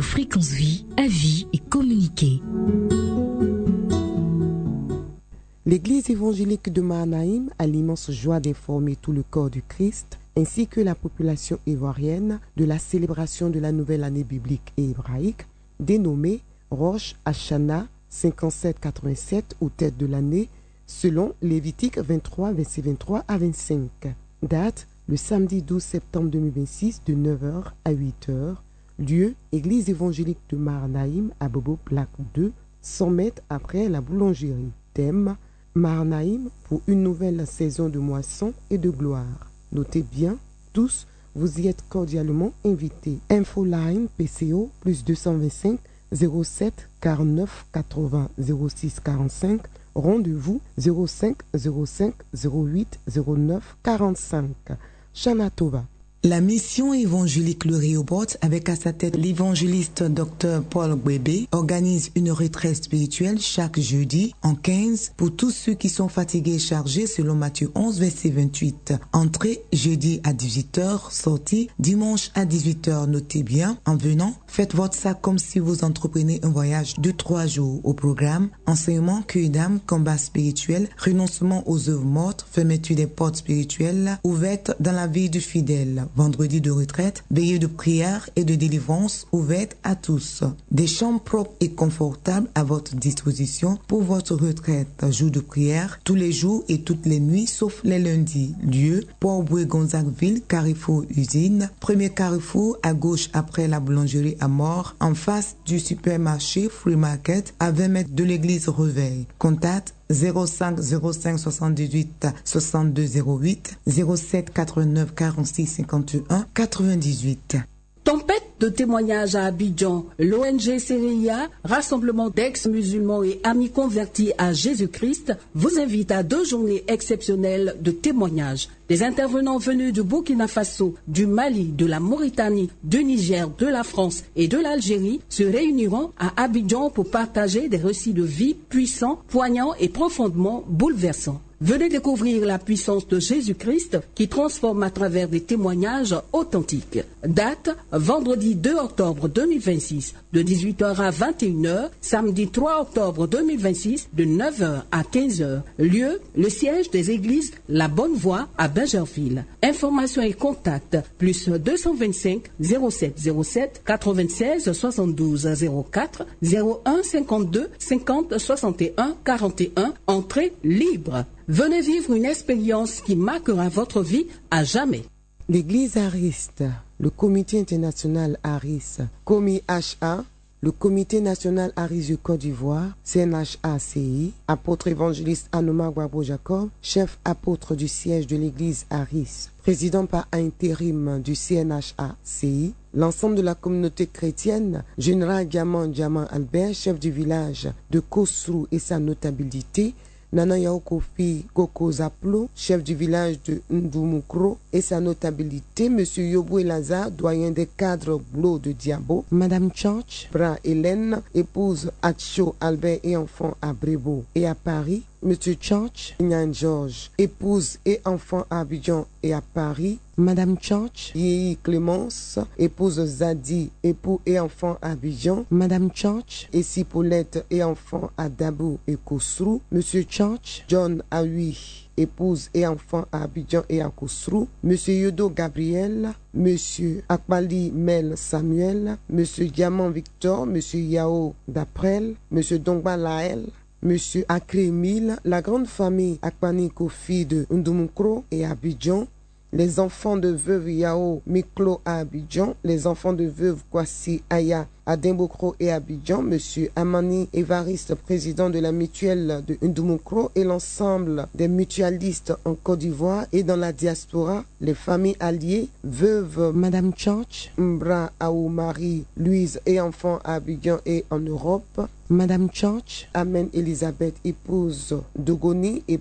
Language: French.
Fréquence Vie, avis et communiquer. L'Église évangélique de Mahanaïm a l'immense joie d'informer tout le corps du Christ ainsi que la population ivoirienne de la célébration de la nouvelle année biblique et hébraïque dénommée Rosh Hashanah 57-87 ou tête de l'année selon Lévitique 23, verset 23 à 25. Date le samedi 12 septembre 2026 de 9h à 8h. Lieu Église évangélique de Mahanaïm à Bobo Plaque 2, 100 mètres après la boulangerie. Thème Mahanaïm pour une nouvelle saison de moisson et de gloire. Notez bien, tous, vous y êtes cordialement invités. Infoline PCO plus 225 07 49 80 06 45. Rendez-vous 05 05 08 09 45. Shana Tova. La mission évangélique Le Rehoboth, avec à sa tête l'évangéliste Dr Paul Gbebe, organise une retraite spirituelle chaque jeudi en 15 pour tous ceux qui sont fatigués et chargés selon Matthieu 11, verset 28. Entrée jeudi à 18h, sortie dimanche à 18h. Notez bien, en venant, faites votre sac comme si vous entreprenez un voyage de 3 jours. Au programme, enseignement, cueil d'âme, combat spirituel, renoncement aux œuvres mortes, fermeture des portes spirituelles ouvertes dans la vie du fidèle. Vendredi de retraite, veillée de prière et de délivrance ouverte à tous. Des chambres propres et confortables à votre disposition pour votre retraite. Jour de prière, tous les jours et toutes les nuits, sauf les lundis. Lieu, Port-Boué-Gonzagueville, Carrefour Usine. Premier carrefour à gauche après la boulangerie à Mort, en face du supermarché Free Market, à 20 mètres de l'église Reveil. Contact 05 05 78 62 08 07 89 46 51 98. Tempête de témoignages à Abidjan. L'ONG CRIA, Rassemblement d'ex-musulmans et amis convertis à Jésus-Christ, vous invite à 2 journées exceptionnelles de témoignages. Des intervenants venus du Burkina Faso, du Mali, de la Mauritanie, du Niger, de la France et de l'Algérie se réuniront à Abidjan pour partager des récits de vie puissants, poignants et profondément bouleversants. Venez découvrir la puissance de Jésus-Christ qui transforme à travers des témoignages authentiques. Date, vendredi 2 octobre 2026, de 18h à 21h, samedi 3 octobre 2026, de 9h à 15h. Lieu, le siège des églises La Bonne Voie à Bergerville. Informations et contacts, plus 225 07 07 96 72 04 01 52 50 61 41. Entrée libre. Venez vivre une expérience qui marquera votre vie à jamais. L'Église Ariste, le Comité international Aris, COMI-HA, le Comité national Aris du Côte d'Ivoire, CNHACI, apôtre évangéliste Anoma Gwabo Jacob, chef apôtre du siège de l'Église Aris, président par intérim du CNHACI, l'ensemble de la communauté chrétienne, Général Diamant Albert, chef du village de Kosrou et sa notabilité, Nana Yao Kofi Goko Zaplo, chef du village de Ndoumoukro et sa notabilité, Monsieur Yoboué Lazare, doyen des cadres Blo de Diabo, Madame Church, Bra Hélène, épouse Atcho Albert et enfant à Brébeau et à Paris, Monsieur Church, Nyan Georges, épouse et enfant à Abidjan et à Paris, Madame Church, Yéhi Clémence, épouse Zadi, époux et enfant à Abidjan, Madame Church, et Paulette et enfant à Dabou et Kosrou, Monsieur Church, John Aoui, épouse et enfant à Abidjan et à Kosrou, Monsieur Yodo Gabriel, Monsieur Akbali Mel Samuel, Monsieur Diamant Victor, Monsieur Yao Daprel, Monsieur Dongba Lael, Monsieur Akre-Emile, la grande famille Akpani Kofi de Ndoumoukro et Abidjan, les enfants de veuve Yao Miklo à Abidjan, les enfants de veuve Kwasi Aya à Dimbokro et Abidjan, Monsieur Amani Evariste, président de la mutuelle de Ndoumoukro et l'ensemble des mutualistes en Côte d'Ivoire et dans la diaspora, les familles alliées, veuve Madame Church, Mbra Aou Marie, Louise et enfants à Abidjan et en Europe, Madame Church, Amen Elisabeth, épouse Dogoni et